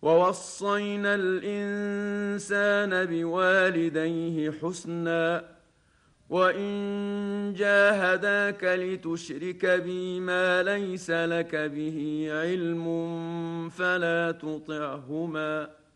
ووصينا الإنسان بوالديه حسنا وإن جاهداك لتشرك بي ما ليس لك به علم فلا تطعهما